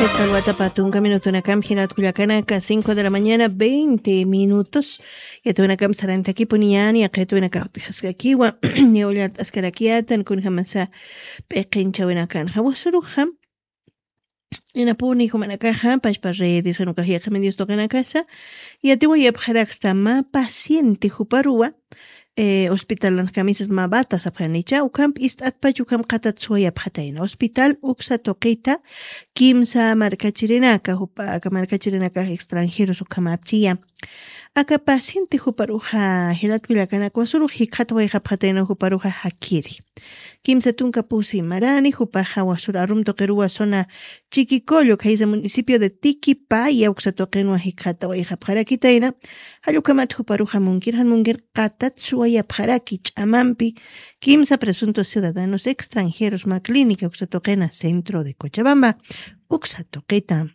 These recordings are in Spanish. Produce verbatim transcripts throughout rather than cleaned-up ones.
Escalwata patunca minutuna cam girat Culiacanaca, cinco de la mañana, veinte minutos. Ya tuve una cam sarante aquí ponian y acá tuve una cam haskakiwa, y olar askarakiatan kun hamasa pequincha buena can. Hawasuruja. En apuni como na caja, pas pas redes, no cajia que me dio esto en la casa. Y a ti voy a hasta más paciente juparua. Eh, hospital lan camisas ma batas apjanicha u camp ist atpachu kam qatat suaya apjataina hospital uksa toqita kimsa markachirinaka hupa ka markachirinaka extranjeros u kamapchia aka paciente huparuja hilat wilakana kwasuru hikhatwa apjataina huparuja hakiri kimsa tunka pusi marani hupaja wasura arum toqerua zona chiquicollo kaisa municipio de Tiquipaya uksa toqenwa hikhatwa apjarakitaina halukamat huparuja munkirhan munkir qatat suaya apjaraki chamampi kimsa presuntos ciudadanos extranjeros ma clínica uxatoquena centro de Cochabamba uxatoqueta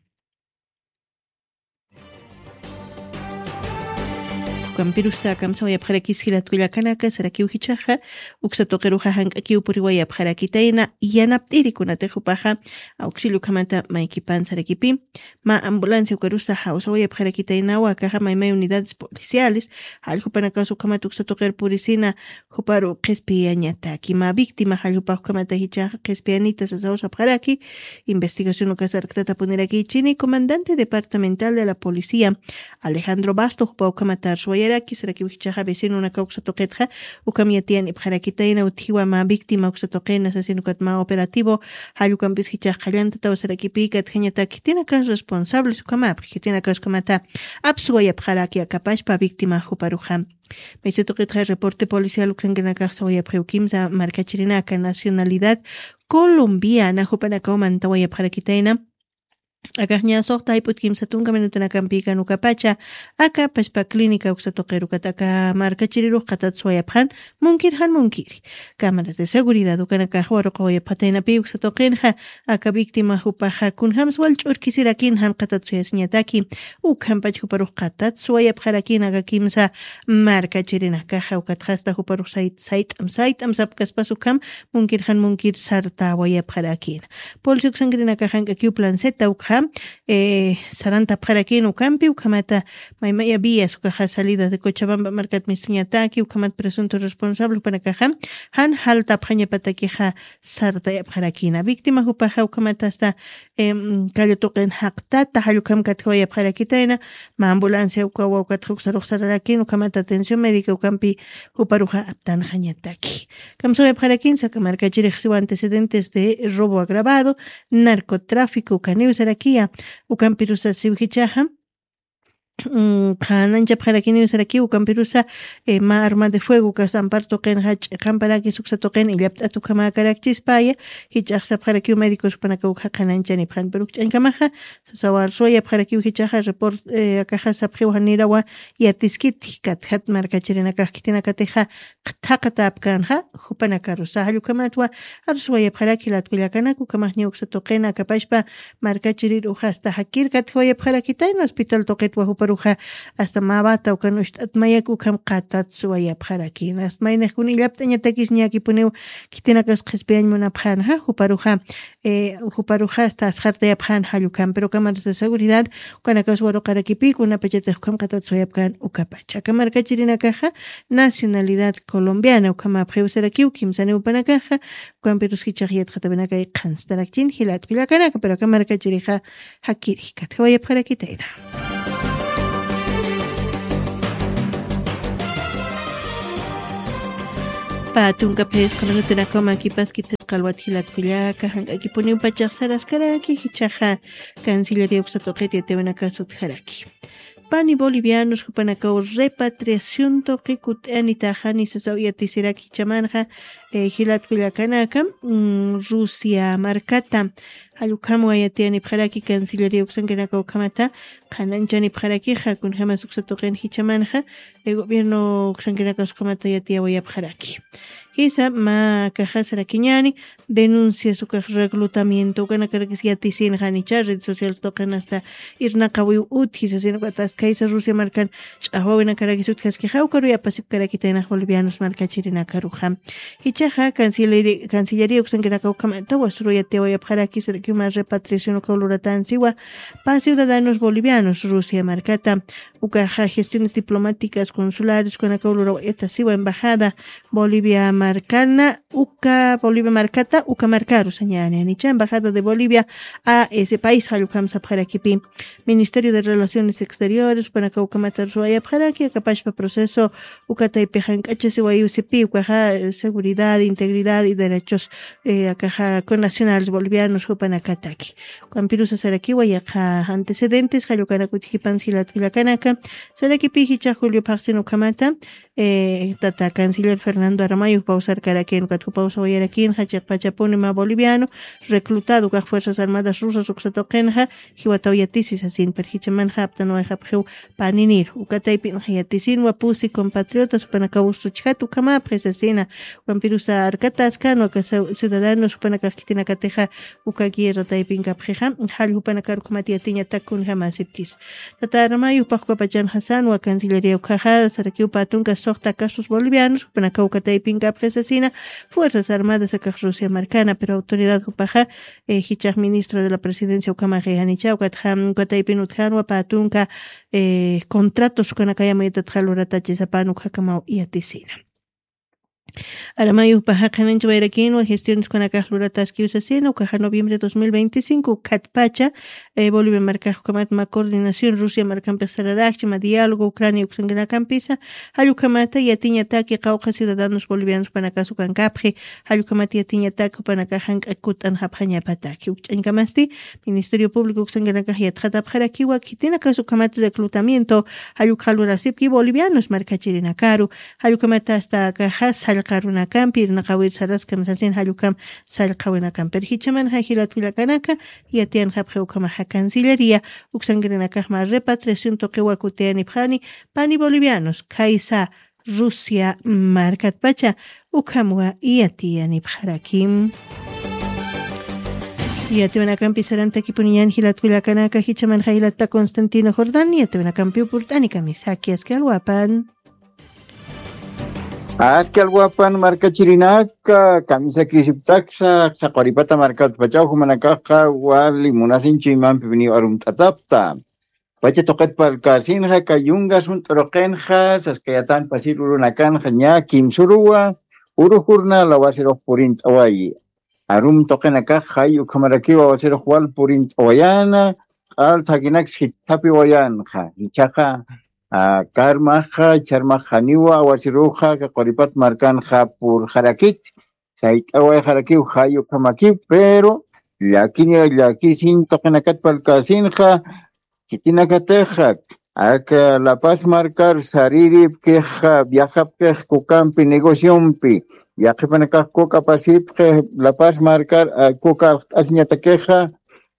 Campirusa kamsa waya apjarakis hilat Culiacanaca saraki uhichaja uxatoqueruja hanqaki upuri waya apjarakitaina yanaptiri kunatejupaja auxilio kamanta maikipan sarakipi ma ambulancia ukarusa hausa waya apjarakitaina wakaja maimai unidades policiales haljupanaka su kamata uxatoquer purisina juparu qespiañataki ma víctima haljupajo kamata hichaja qespianitas asausa apjaraki investigación ukasarktata puneraki chini comandante departamental de la policía Alejandro Basto jupau kamata suaya Aquí será que uhichaja vecino una causa toquetja u camiatian y parakitaina utiwa ma víctima uxatoquena asesino katma operativo halucampis hichaja llanta tawa será que pica tjeñata que tiene casos responsables su cama que tiene casos kamata absuaya paraki capaz pa víctima juparuja me hizo toquetja reporte policial uxangena casa voy a preukimsa marca chirinaca nacionalidad colombiana jupanaka mantawaya parakitaina Acá ña soqta iput kimsa tunka minutuna kampika nukapacha acá paspa clínica uxatoqeru kataka marca chiriru qatat suayaphan munkirhan munkiri cámaras de seguridad ukanaka jwaro qoya patena pi uxatoqenja acá víctima hupaja kunhams wal churkisirakin han qatat suyasñataki ukampach huparu qatat suayapjarakin acá kimsa marca chirina caja ukatjasta huparu sait sait am sait am sapkaspas ukam munkirhan munkir sarta wayapjarakin polsuk sangrina cajan que plan zeta Eh, saranta apjarakin ukampi ukamata maimaya vías ukaja salidas de Cochabamba marcat mistuñataki ukamat presuntos responsables para caja han halta apjaña pataquija sarta apjarakina víctima upaja ukamata hasta eh, calle toquen haqtata halukam katjoya apjarakitaina ma ambulancia ukawa ukatjuxaruq sararakin ukamata atención médica ukampi uparuja aptan jañataki kamsoya apjarakin saka marcachirix antecedentes de robo agravado narcotráfico ukaneu sarakia ukampirusa siwhichaja Khanan chapjarakini usaraki ukampirusa eh, ma arma de fuego kasampar toqen hach kamparaki suksa toqen illapt tukama karakchispaya hichaj sapjaraki médicos panaka ukhanan chani phan peruk chankamaja sawar soya pjaraki hichaja report eh, akaja sapjiwanirawa yatiskit kat hat markachirina kahkitina kateja qtaqata apkanha jupanaka rusahalu kamatwa arsoya pjaraki latkullakana kukamahni uksa toqen akapashpa markachirir uhasta hakir kathoya pjaraki tayn hospital toqetwa ruja hasta mabata o kanush atmayak ukam qatat suaya pjaraki hasta mayne kun illaptaña takis ñaki puneu kitina kas qespiañ mona pjan ha juparuja eh juparuja hasta asjarta pjan halukam pero cámaras de seguridad kana kas waro qarakipi kuna pachete ukam qatat suaya pjan ukapacha cámara kachirina caja nacionalidad colombiana ukama pjeusaraki ukimsane upana caja ukam peruski chagiat khatabenaka qanstarakchin hilat kulakana pero cámara kachirija hakiri katwaya pjaraki taira Patunka pesca no tena kama ki paski pesca alwathilat kullaka hanga ki poni un pachaq saraskaraki hichaja cancillería uxatoqeti tevena kasut haraki Pani bolivianos hupanaka repatriación toqikut anita hani sasawia tisiraki chamanja eh, hilat kullakanaka mm, Rusia markata Halukamu ayatiani pjaraki cancillería uxankenaka ukamata kananchani pjaraki hakun hamas uxatoqen hichamanja el gobierno uxankenaka ukamata yatia waya pjaraki hisa ma kajasara kiñani denuncia su reclutamiento kana karakis yatisin hanicha red social tocan hasta irna qawi ut hisa sino katas kaisa Rusia marcan chawina karakis ut kaski hawkaru ya pasip karakitena bolivianos marca chirina karuja hichaja cancillería cancillería usan que nakau kamata wasuru ya te voy a karakis que más repatriación coluratan siwa para ciudadanos bolivianos Rusia marcata ukaja gestiones diplomáticas consulares con la coluro esta siwa embajada Bolivia marcana uka Bolivia marcata uka marcaru señane nicha embajada de Bolivia a ese país halukam sabjarakipi Ministerio de Relaciones Exteriores para kaukamata ruaya bjaraki capaz para proceso uka taipejan kachese wayusipi ukaja seguridad integridad y derechos eh, akaja con nacionales bolivianos hupanakataki Campirusa saraki wayaka antecedentes halukana kutikipan silatulakanaka saraki hicha Julio Paxino Kamata eh, tata canciller Fernando Aramayo pausar karaken katku pausa wayarakin hachak pachapunima boliviano reclutado con fuerzas armadas rusas uksatokenja hiwatawyatisis asin perhichaman haptan wa hapju paninir ukataipin hayatisin wa pusi compatriotas panakawusuchhat ukama presasina wampirusa arkatas kano ka ciudadanos panakakitina kateja ukagiera taipin kapjeja hal upanakar kumatiatinya takun hamasiptis tata Aramayo pakwa pachan Hasan wa cancillería ukaja sarakiu patunka sohta casos bolivianos panakauka taipin presasina fuerzas armadas a Rusia marcana pero autoridad upaja eh, hichak ministro de la presidencia ukama hanicha ukatham ukataipin utjanwa patunka eh, contratos con akayamita tjaluratachi zapanu kakama yatisina Aramayo pajacanen chwairakin o gestiones con acajluratas que usasina ukaja noviembre dos mil veinticinco Katpacha eh, Bolivia marca hukamatma coordinación Rusia marca empezar ma diálogo Ucrania uksangana campisa halukamata yatiña taki qawqa ciudadanos bolivianos panakasu kankapje halukamata yatiña taki panakajan akutan hapjaña pataki uchankamasti Ministerio Público uksangana kahyatjata bjarakiwa kitina kasu kamata reclutamiento halukjalurasipki bolivianos marca chirinakaru halukamata hasta kajas Karuna Campir, Nakawit Saras, Kamsasin Halukam, Salkawina Camper Hichaman, Hajilat Vilakanaka, y Atian Hapheukama Cancillería, Uxangrenaka, repatriación Tokewakutean Ibhani, Pani Bolivianos, Kaisa, Rusia, Markat Pacha, Ukamwa y Atian Ibharakim. Y Atiana Campi Saranta Kipunian, Hilat Vilakanaka, Hichaman Hailata Constantino Jordán, y Atiana Campi Purtánica, Misaki, Escalwapan. Askal guapan marca chirinaka, camisa kisiptaxa, sakoripata marca pachau humanakaja, wali munasin chiman pipini arum tatapta. Pacha toket pal kasinja, kayungas un torokenja, saskayatan pasir urunakanja, nya kim surua, uruhurna la wasiro purint awayi. Arum tokenaka, hayu kamarakiwa wasiro wal purint awayana, al taginak hitapi wayanja, hichaka. Uh, karmaja, charmaja niwa, awasiruja, kakoripat marcanja por jarakit, saitawa jarakiu, hayo kamaki, pero laki ni laki sin tokenakat palkasinja, kitinakatejak, aka La Paz marcar sariri queja, viaja quej kukampi, negociompi, viaje panakaj coca pasip, La Paz marcar coca asiñata queja,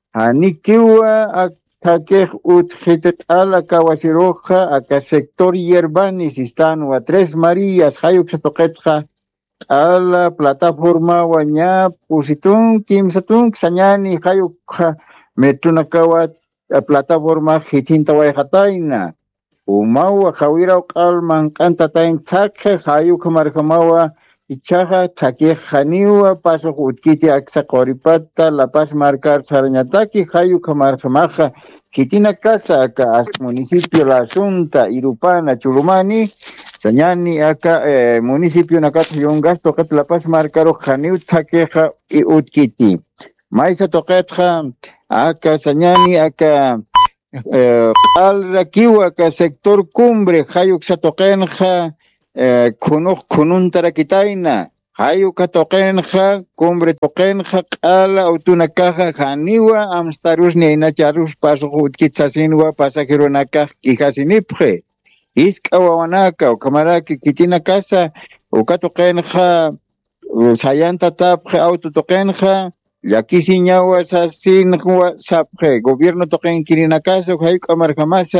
anikiwa, Takeh ut hitet ala kawasiroja aka sector yerbanis istan wa Tres Marías hayuk satoketja ala plataforma wanya pusitun kim satun sanyani hayuk metunakawat plataforma hitinta wa hataina umawa khawira qal man kanta tain takhe hayuk markamawa ichaja takeh khaniwa paso utkiti aksa qoripata La Paz marcar saranyataki hayuk markamaja Kitina casa acá municipio La Asunta, Irupana, Churumani, Sañani acá eh, municipio Nakata un gasto que La Paz marcaro Janiu Takeja y Utkiti. Maisa toquetja acá Sañani acá eh, al Rakiwa acá sector cumbre Hayuk Satokenja eh, Kunuk Kunun Tarakitaina. Hayu katokenja, cumbre tokenja, ala autunakaja, janiwa, amstarus ni nacharus paso kitsasinwa, pasajeronaka, kijasinipje. Iska wawanaka, o camaraki, kitina casa, o katokenja, sayanta tapje, autotokenja, yaki siñawa, sasinwa, sapje, gobierno token kirina casa, o hayu kamarkamasa,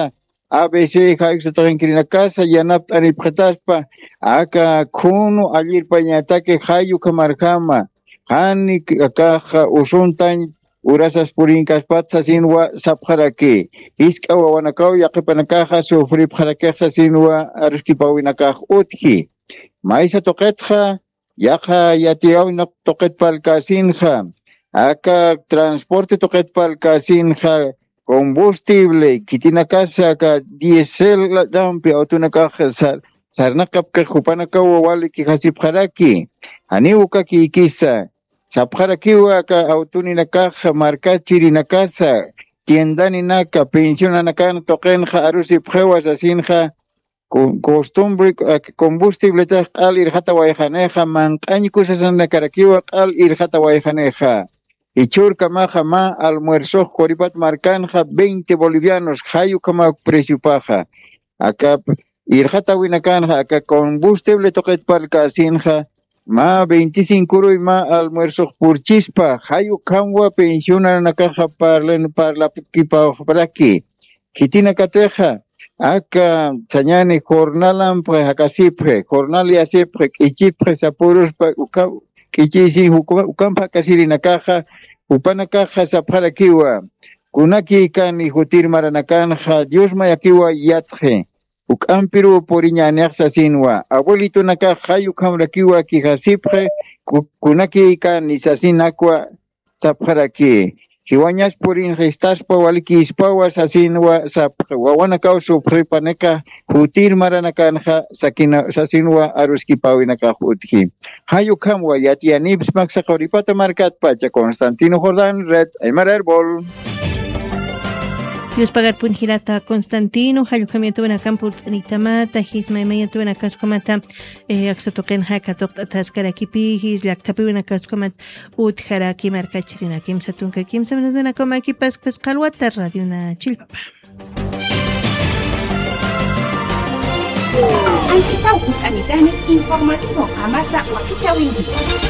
A B C hayk'sataqa inquirina casa yanapta anipqataspa aka khunu allirpa ñatake hayuqa markama hani akaqa usuntañ urasas purinkaspatsa sinwa sapjaraki iska wawanakaw yaqipanakaqa sufripqarakiqsa sinwa aruskipawinakaq utki maysa toqetqa yaqa yatiyawna toqetpalka sinja aka transporte toqetpalka sinja combustible kitina casa ka diesel dampi autunaka sar sarnaqap ka hupanaka wali ki hasipjaraki aniuka ki kisa sapjarakiwa ka autuninaka marca chirinakasa tiendani naka pensionanaka toqenja arusi pjewas asinja costumbre combustible ta al irjata wayjaneja manqañi kusasana karakiwa al irjata wayjaneja Ichurka maja ma almuerzo coripat marcanja veinte bolivianos hayu kama precio paja acá irjata winakanja acá combustible toquet palka sinja ma veinticinco y ma almuerzo por chispa hayu kamwa pensiona nakaja parlen parla kipa para aquí kitina kateja acá sañane jornalan pues acá sipre jornalia sipre ichipre sapuros pa kichisi ukampa kasiri nakaja upana kaja sapjarakiwa kunaki kan ihutir maranakanja Dios mayakiwa yatje ukampiru poriñanexa sinwa abuelito nakaja yukamrakiwa kijasipre kunaki kan isasinakwa sapjaraki hiwañas porin gestaspa waliki ispawas asinwa sapje wawanakaw supripaneka hutir maranakanja sakina sasinwa aruskipawinaka hutki hayu kamwa yatianips maksaqoripata markat pacha Constantino Jordan Red Aymara Herbol Dios pagar punjilata Constantino hayu kamiento buena campo nitamata hisma mayento buena kaskomata eh aksatoqen haka toqtas karakipi his laktapi buena kaskomat ut haraki marka chirina kimsa tunka kimsa buena koma kipas pas qalwata radio na chilpapa Anchita utanitani informativo amasa wakichawingi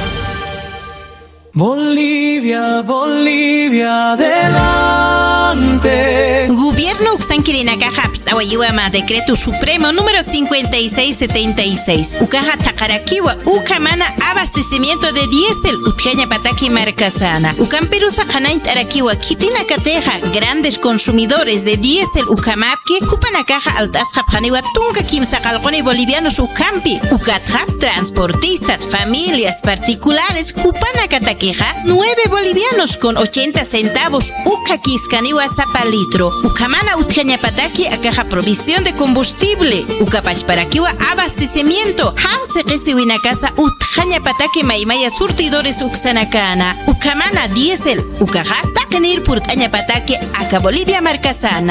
Bolivia, Bolivia, adelante. Gobierno Uxanquirinaca Haps, Awayuama, Decreto Supremo número cincuenta y seis setenta y seis. Ucaja Takarakiwa, Ucamana, abastecimiento de diésel, Utjaña Pataki Marcasana. Ucamperusa Hanaint Arakiwa, Kitina Cateja, grandes consumidores de diésel, Ucamapki, Cupanakaja Altasja Paniwa, Tunca Kimsa Calconi bolivianos Ucampi, Ucatja, transportistas, familias particulares, Cupanacata nueve bolivianos con ochenta centavos uka kiskaniwa sapa litro. Ukamana utjaña pataki akaja provisión de combustible. Ukapachparakiwa abastecimiento. Hanse kesiwina casa utjaña pataki maimaya surtidores uksanakana. Ukamana diésel. Ukaja taknir purtaña pataki aka Bolivia marcasana.